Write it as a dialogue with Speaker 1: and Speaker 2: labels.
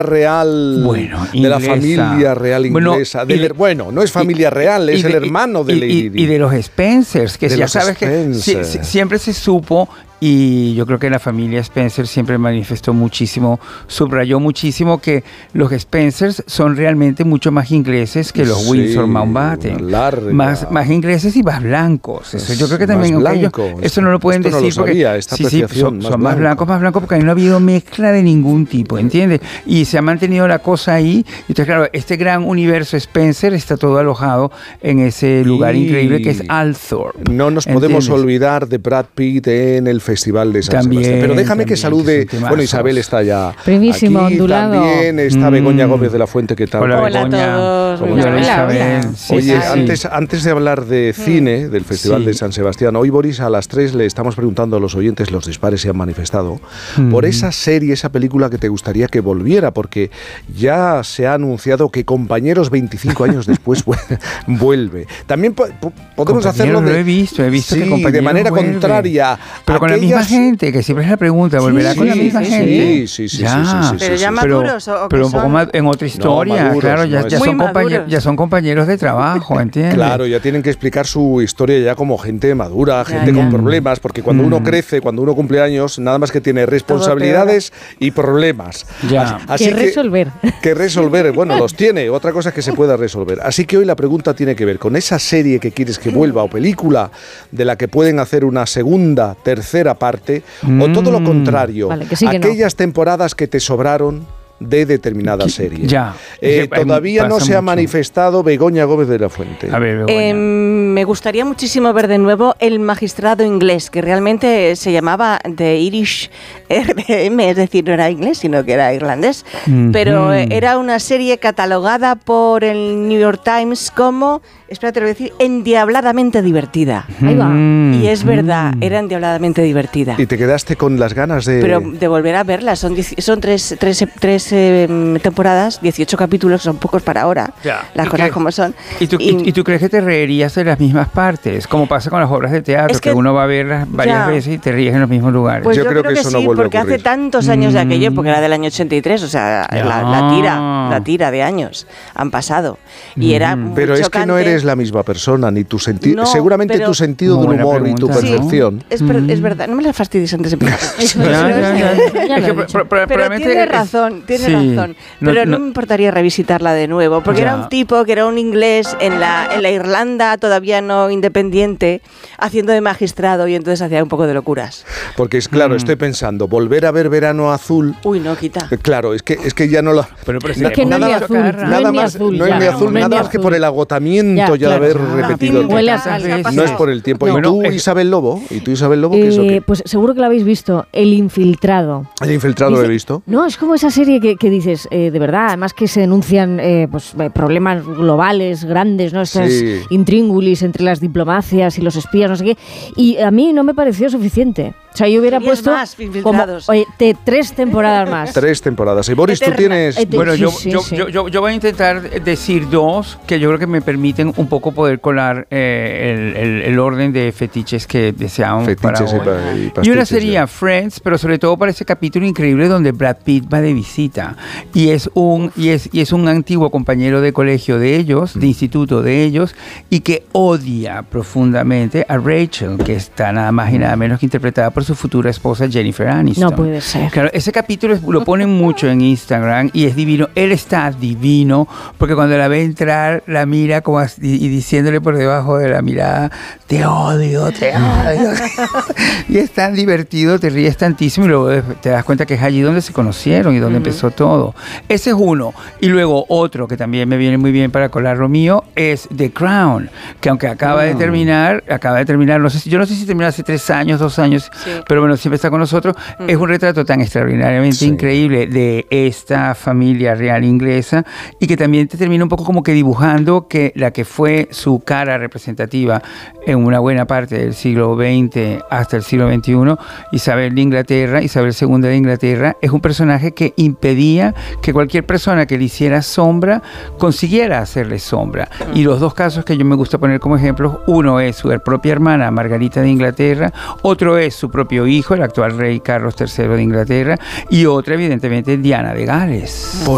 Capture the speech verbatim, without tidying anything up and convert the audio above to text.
Speaker 1: real
Speaker 2: bueno,
Speaker 1: de la familia real inglesa. Bueno, de, de, bueno no es familia y, real, es de, el hermano de
Speaker 2: y,
Speaker 1: Lady Di.
Speaker 2: Y, y de los Spencers, que
Speaker 1: de
Speaker 2: ya
Speaker 1: los
Speaker 2: sabes
Speaker 1: Spencer.
Speaker 2: que si, si, siempre se supo. Y yo creo que la familia Spencer siempre manifestó muchísimo, subrayó muchísimo que los Spencers son realmente mucho más ingleses que los sí, Windsor Mountbatten. Más, más ingleses y más blancos. Eso yo creo que también,
Speaker 1: más blanco,
Speaker 2: ellos, eso no lo pueden
Speaker 1: esto
Speaker 2: decir
Speaker 1: no lo sabía,
Speaker 2: porque
Speaker 1: esta
Speaker 2: sí, sí, son,
Speaker 1: más,
Speaker 2: son más blancos, más blancos porque ahí no ha habido mezcla de ningún tipo, ¿entiendes? Y se ha mantenido la cosa ahí. Entonces, claro, este gran universo Spencer está todo alojado en ese lugar y increíble que es Althorpe.
Speaker 1: No nos
Speaker 2: ¿entiendes?
Speaker 1: podemos olvidar de Brad Pitt en el Festival de San
Speaker 2: también,
Speaker 1: Sebastián. Pero déjame
Speaker 2: también,
Speaker 1: que salude.
Speaker 2: Que
Speaker 1: bueno, Isabel está ya
Speaker 3: primísimo,
Speaker 1: aquí.
Speaker 3: ondulado.
Speaker 1: También está mm. Begoña Gómez de la Fuente. ¿Qué tal?
Speaker 2: Hola,
Speaker 4: Hola a todos.
Speaker 2: Hola, hola, Isabel. Sí,
Speaker 1: Oye,
Speaker 2: sí,
Speaker 1: antes,
Speaker 2: sí.
Speaker 1: antes de hablar de cine, del Festival sí. de San Sebastián, hoy, Boris, a las tres le estamos preguntando a los oyentes, los dispares se han manifestado, mm. por esa serie, esa película que te gustaría que volviera, porque ya se ha anunciado que Compañeros veinticinco años después vuelve. También po podemos hacerlo de...
Speaker 2: Lo he visto, he visto
Speaker 1: sí,
Speaker 2: que
Speaker 1: de manera
Speaker 2: vuelve.
Speaker 1: contraria.
Speaker 2: Pero con aquellas... la misma gente, que siempre es la pregunta, ¿volverá
Speaker 1: sí,
Speaker 2: con la misma
Speaker 1: sí,
Speaker 2: gente?
Speaker 1: Sí, sí, sí.
Speaker 2: Ya.
Speaker 1: sí, sí, sí
Speaker 4: pero
Speaker 1: sí,
Speaker 4: ya
Speaker 1: sí.
Speaker 4: maduros
Speaker 2: pero,
Speaker 4: o
Speaker 2: pero un
Speaker 4: son...
Speaker 2: poco más en otra historia,
Speaker 1: no, maduros,
Speaker 2: claro, ya,
Speaker 1: no,
Speaker 2: ya,
Speaker 1: son
Speaker 2: compañeros, ya son compañeros de trabajo, ¿entiendes?
Speaker 1: Claro, ya tienen que explicar su historia ya como gente madura,
Speaker 4: ya,
Speaker 1: gente
Speaker 4: ya.
Speaker 1: con problemas, porque cuando mm. uno crece, cuando uno cumple años, nada más que tiene responsabilidades y problemas.
Speaker 2: Ya.
Speaker 1: Así
Speaker 3: que resolver.
Speaker 1: Que, que resolver, bueno, los tiene, otra cosa es que se pueda resolver. Así que hoy la pregunta tiene que ver con esa serie que quieres que vuelva o película de la que pueden hacer una segunda, tercera parte, mm. o todo lo contrario,
Speaker 3: vale, que sí, que
Speaker 1: aquellas
Speaker 3: no.
Speaker 1: temporadas que te sobraron de determinada serie.
Speaker 2: Ya.
Speaker 1: Eh, todavía no se
Speaker 2: mucho.
Speaker 1: ha manifestado Begoña Gómez de la Fuente.
Speaker 2: A ver, Begoña.
Speaker 4: Eh, me gustaría muchísimo ver de nuevo El Magistrado Inglés, que realmente se llamaba The Irish R M, es decir, no era inglés, sino que era irlandés. Mm-hmm. Pero eh, era una serie catalogada por el New York Times como, espérate, lo voy a decir, endiabladamente divertida.
Speaker 3: Mm-hmm. Ahí va.
Speaker 4: Y es verdad, era endiabladamente divertida.
Speaker 1: Y te quedaste con las ganas de...
Speaker 4: Pero de volver a verla, son, son tres, tres, tres eh, temporadas, dieciocho capítulos, son pocos para ahora,
Speaker 2: ya.
Speaker 4: las cosas
Speaker 2: qué?
Speaker 4: como son.
Speaker 2: ¿Y tú, y, ¿Y tú crees que te reirías de las mismas partes? Como pasa con las obras de teatro,
Speaker 4: es que,
Speaker 2: que uno va a verlas varias
Speaker 4: ya.
Speaker 2: veces y te ríes en los mismos lugares.
Speaker 4: Pues yo,
Speaker 1: yo creo, creo que,
Speaker 4: que
Speaker 1: eso
Speaker 4: sí,
Speaker 1: no vuelve
Speaker 4: porque
Speaker 1: a ocurrir.
Speaker 4: hace tantos años mm. de aquello, porque era del año ochenta y tres, o sea, la, la tira, la tira de años han pasado. Y mm. era muy
Speaker 1: Pero
Speaker 4: chocante.
Speaker 1: Es que no eres la misma persona, ni tu sentido,
Speaker 4: no,
Speaker 1: seguramente tu sentido del humor
Speaker 2: pregunta,
Speaker 1: y tu percepción.
Speaker 4: Sí, es, mm. es verdad, no me la fastidies antes de empezar. Pero tiene razón, tiene sí. razón. Pero no, no me importaría revisitarla de nuevo, porque ya. era un tipo que era un inglés en la, en la Irlanda todavía no independiente, haciendo de magistrado, y entonces hacía un poco de locuras.
Speaker 1: Porque es claro, mm. estoy pensando, volver a ver Verano Azul...
Speaker 4: Uy, no, quita.
Speaker 1: Eh, claro, es que, es que ya no lo...
Speaker 3: Pero, pero es que no
Speaker 1: nada,
Speaker 3: es azul,
Speaker 1: nada
Speaker 3: no
Speaker 1: más,
Speaker 3: es azul,
Speaker 1: no es ni azul,
Speaker 3: no
Speaker 1: nada
Speaker 3: es
Speaker 1: más que por el agotamiento ya, ya
Speaker 3: claro,
Speaker 1: de haber
Speaker 3: claro.
Speaker 1: repetido.
Speaker 3: Huele a sal,
Speaker 1: no es por el tiempo.
Speaker 2: No,
Speaker 1: ¿Y tú,
Speaker 2: no,
Speaker 1: Isabel Lobo? ¿Y tú, Isabel Lobo, qué
Speaker 3: eh,
Speaker 1: es lo que...?
Speaker 3: Pues seguro que lo habéis visto, El Infiltrado.
Speaker 1: El Infiltrado
Speaker 3: Dice,
Speaker 1: lo he visto.
Speaker 3: No, es como esa serie que, que dices, eh, de verdad, además que se denuncian eh, pues, problemas globales, grandes, ¿no? Estas
Speaker 1: sí.
Speaker 3: intríngulis entre las diplomacias y los espías, no sé qué. Y a mí no me pareció suficiente. O sea, yo hubiera puesto
Speaker 4: más
Speaker 3: como, oye, te, tres temporadas más.
Speaker 1: Tres temporadas. Y Boris,
Speaker 4: Eterna.
Speaker 1: tú tienes...
Speaker 3: Eterna.
Speaker 2: Bueno,
Speaker 3: sí,
Speaker 2: yo,
Speaker 3: sí,
Speaker 2: yo,
Speaker 3: sí.
Speaker 2: Yo, yo, yo voy a intentar decir dos que yo creo que me permiten un poco poder colar eh, el, el, el orden de fetiches que deseamos
Speaker 1: Fetiches
Speaker 2: para hoy.
Speaker 1: y, pa y
Speaker 2: Y una sería
Speaker 1: ya.
Speaker 2: Friends, pero sobre todo para ese capítulo increíble donde Brad Pitt va de visita. Y es un, y es, y es un antiguo compañero de colegio de ellos, de instituto de ellos, y que odia profundamente a Rachel, que está nada más y nada menos que interpretada por su futura esposa Jennifer Aniston.
Speaker 3: No puede ser.
Speaker 2: Claro, ese capítulo es, lo ponen mucho en Instagram y es divino. Él está divino porque cuando la ve entrar, la mira como así, y diciéndole por debajo de la mirada, te odio, te odio. Y es tan divertido, te ríes tantísimo y luego te das cuenta que es allí donde se conocieron y donde uh-huh. empezó todo. Ese es uno. Y luego otro que también me viene muy bien para colar lo mío es The Crown, que aunque acaba uh-huh. de terminar, acaba de terminar, no sé si, yo no sé si terminó hace tres años, dos años, sí. pero bueno, siempre está con nosotros. Uh-huh. Es un retrato tan extraordinariamente sí. increíble de esta familia real inglesa y que también te termina un poco como que dibujando que la que fue su cara representativa en una buena parte del siglo veinte hasta el siglo veintiuno, Isabel de Inglaterra, Isabel segunda de Inglaterra, es un personaje que impedía que cualquier persona que le hiciera sombra consiguiera hacerle sombra. Uh-huh. Y los dos casos que yo me gusta poner como ejemplos, uno es su propia hermana Margarita de Inglaterra, otro es su propio hijo, el actual rey Carlos tercero de Inglaterra, y otra evidentemente Diana de Gales.
Speaker 1: Por